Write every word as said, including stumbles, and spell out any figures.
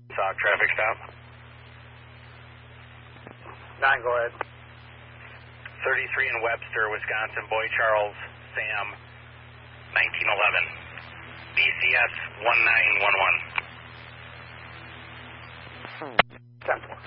Sock traffic stop. Nine, go ahead. thirty-three in Webster, Wisconsin, Boy Charles, Sam, nineteen eleven. B C S one nine one one. ten four.